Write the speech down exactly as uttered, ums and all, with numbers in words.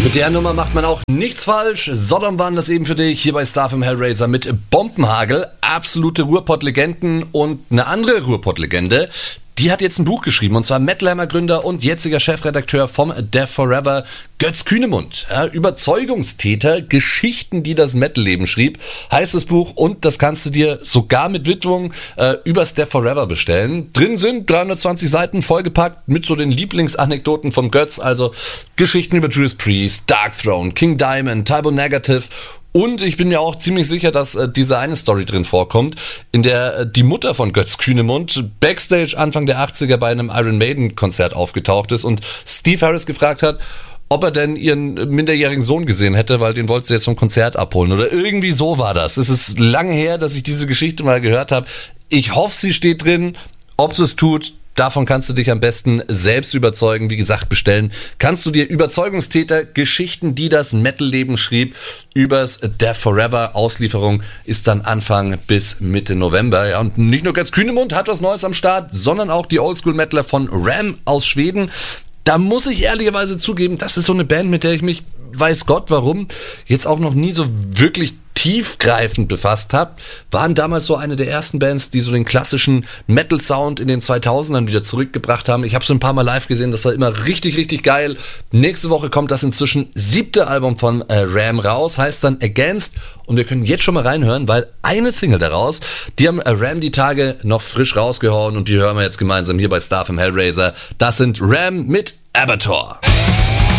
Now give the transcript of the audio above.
Mit der Nummer macht man auch nichts falsch. Sodom waren das eben für dich hier bei Starfm Hellraiser mit Bombenhagel. Absolute Ruhrpott-Legenden und eine andere Ruhrpott-Legende. Die hat jetzt ein Buch geschrieben, und zwar Metal Hammer Gründer und jetziger Chefredakteur vom Death Forever, Götz Kühnemund. Ja, Überzeugungstäter, Geschichten, die das Metal-Leben schrieb, heißt das Buch, und das kannst du dir sogar mit Widmung äh, übers Death Forever bestellen. Drin sind dreihundertzwanzig Seiten vollgepackt mit so den Lieblingsanekdoten vom Götz, also Geschichten über Judas Priest, Darkthrone, King Diamond, Typo Negative. Und ich bin mir auch ziemlich sicher, dass äh, diese eine Story drin vorkommt, in der äh, die Mutter von Götz Kühnemund Backstage Anfang der achtziger bei einem Iron Maiden Konzert aufgetaucht ist und Steve Harris gefragt hat, ob er denn ihren minderjährigen Sohn gesehen hätte, weil den wollte sie jetzt vom Konzert abholen. Oder irgendwie so war das. Es ist lange her, dass ich diese Geschichte mal gehört habe. Ich hoffe, sie steht drin. Ob sie es tut, davon kannst du dich am besten selbst überzeugen. Wie gesagt, bestellen kannst du dir Überzeugungstäter, Geschichten, die das Metal-Leben schrieb, übers Death Forever. Auslieferung ist dann Anfang bis Mitte November. Ja, und nicht nur Götz Kühnemund hat was Neues am Start, sondern auch die Oldschool-Metaler von Ram aus Schweden. Da muss ich ehrlicherweise zugeben, das ist so eine Band, mit der ich mich, weiß Gott warum, jetzt auch noch nie so wirklich tiefgreifend befasst habe. Waren damals so eine der ersten Bands, die so den klassischen Metal-Sound in den zweitausendern wieder zurückgebracht haben. Ich habe so ein paar Mal live gesehen, das war immer richtig, richtig geil. Nächste Woche kommt das inzwischen siebte Album von äh, Ram raus, heißt dann Against, und wir können jetzt schon mal reinhören, weil eine Single daraus, die haben äh, Ram die Tage noch frisch rausgehauen, und die hören wir jetzt gemeinsam hier bei Starfm Hellraiser. Das sind Ram mit Abattoir.